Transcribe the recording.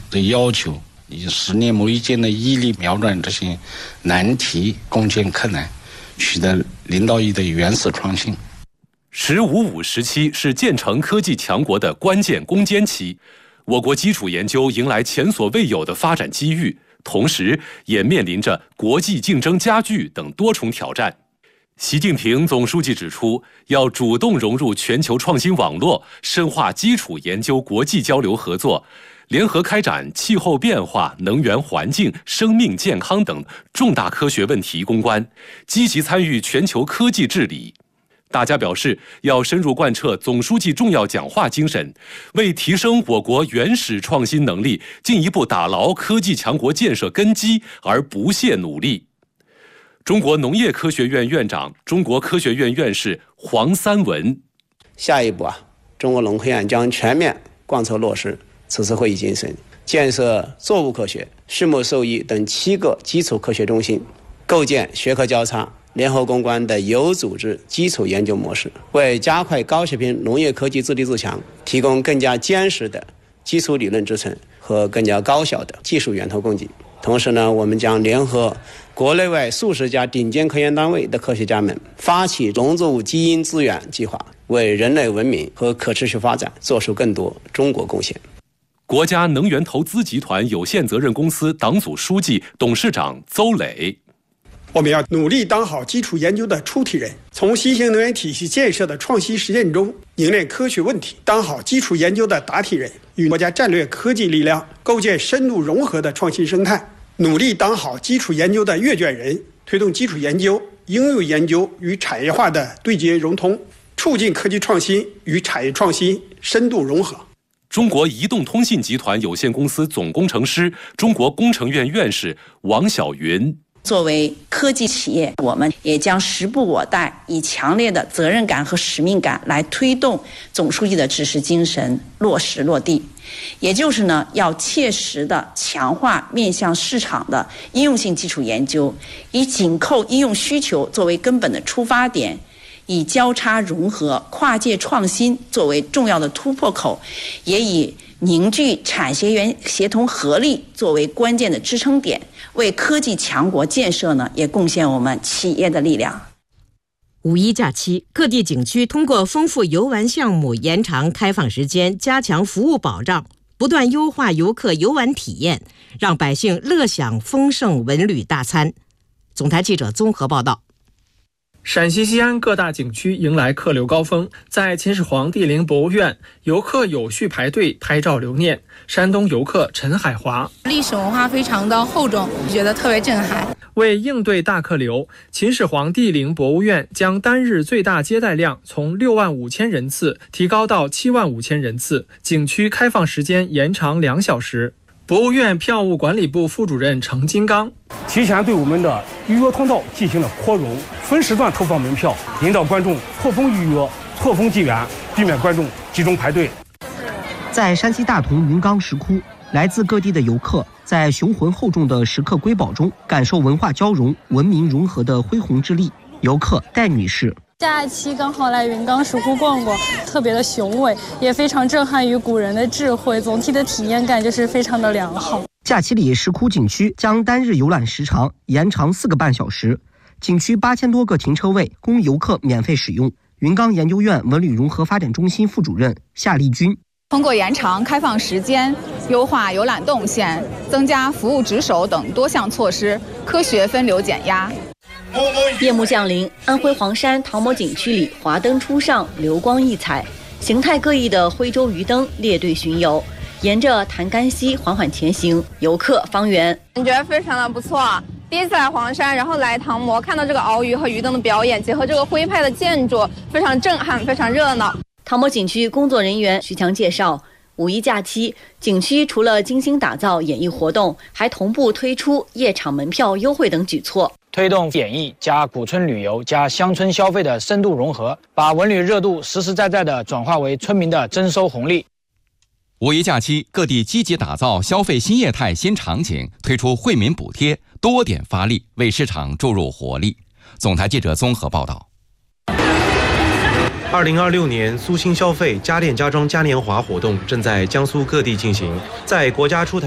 的要求，以10年磨一剑的毅力瞄准这些难题，攻坚克难，取得领导力的原始创新。 “15+5”时期是建成科技强国的关键攻坚期，我国基础研究迎来前所未有的发展机遇，同时也面临着国际竞争加剧等多重挑战。习近平总书记指出，要主动融入全球创新网络，深化基础研究国际交流合作，联合开展气候变化、能源环境、生命健康等重大科学问题攻关，积极参与全球科技治理。大家表示，要深入贯彻总书记重要讲话精神，为提升我国原始创新能力，进一步打牢科技强国建设根基而不懈努力。中国农业科学院院长、中国科学院院士黄三文： 下一步中国农科院将全面贯彻落实此次会议精神，建设作物科学、畜牧兽医等7个基础科学中心，构建学科交叉、联合攻关的有组织基础研究模式，为加快高水平农业科技自立自强提供更加坚实的基础理论支撑和更加高效的技术源头供给。同时呢，我们将联合国内外数十家顶尖科研单位的科学家们，发起农作物基因资源计划，为人类文明和可持续发展做出更多中国贡献。 国家能源投资集团有限责任公司党组书记、董事长邹磊： 我们要努力当好基础研究的出题人，从新型能源体系建设的创新实践中凝练科学问题，当好基础研究的答题人，与国家战略科技力量构建深度融合的创新生态，努力当好基础研究的阅卷人，推动基础研究、应用研究与产业化的对接融通，促进科技创新与产业创新深度融合。 中国移动通信集团有限公司总工程师、中国工程院院士王晓云： 作为科技企业，我们也将时不我待，以强烈的责任感和使命感来推动总书记的指示精神落实落地。也就是呢，要切实的强化面向市场的应用性基础研究，以紧扣应用需求作为根本的出发点，以交叉融合、跨界创新作为重要的突破口，也以凝聚产学研协同合力作为关键的支撑点，为科技强国建设呢也贡献我们企业的力量。 5·1假期，各地景区通过丰富游玩项目、延长开放时间、加强服务保障，不断优化游客游玩体验，让百姓乐享丰盛文旅大餐。总台记者综合报道。 陕西西安各大景区迎来客流高峰，在秦始皇帝陵博物院，游客有序排队拍照留念。山东游客陈海华： 历史文化非常的厚重，觉得特别震撼。 为应对大客流，秦始皇帝陵博物院将单日最大接待量从65000人次提高到75000人次，景区开放时间延长2小时。博物院票务管理部副主任程金刚： 提前对我们的预约通道进行了扩容，分时段投放门票，引导观众错峰预约、错峰进园，避免观众集中排队。 在山西大同云冈石窟，来自各地的游客在雄浑厚重的石刻瑰宝中，感受文化交融、文明融合的恢宏之力。游客戴女士： 假期刚好来云冈石窟逛逛，特别的雄伟，也非常震撼于古人的智慧，总体的体验感就是非常的良好。 假期里，石窟景区将单日游览时长延长4个半小时，景区8000多个停车位供游客免费使用。云冈研究院文旅融合发展中心副主任夏丽君： 通过延长开放时间、优化游览动线、增加服务值守等多项措施，科学分流减压。 夜幕降临，安徽黄山唐某景区里华灯初上，流光溢彩，形态各异的徽州鱼灯列队巡游，沿着潭干溪缓缓前行，游客方圆。 感觉非常的不错，第一次来黄山，然后来唐模，看到这个鳌鱼和鱼灯的表演，结合这个徽派的建筑，非常震撼，非常热闹。 唐某景区工作人员徐强介绍，5·1假期，景区除了精心打造演艺活动，还同步推出夜场门票优惠等举措， 推动演艺加古村旅游加乡村消费的深度融合，把文旅热度实实在在地转化为村民的增收红利。 5·1假期，各地积极打造消费新业态新场景，推出惠民补贴，多点发力，为市场注入活力。总台记者综合报道。 2026年苏新消费家电家装嘉年华活动正在江苏各地进行，在国家出台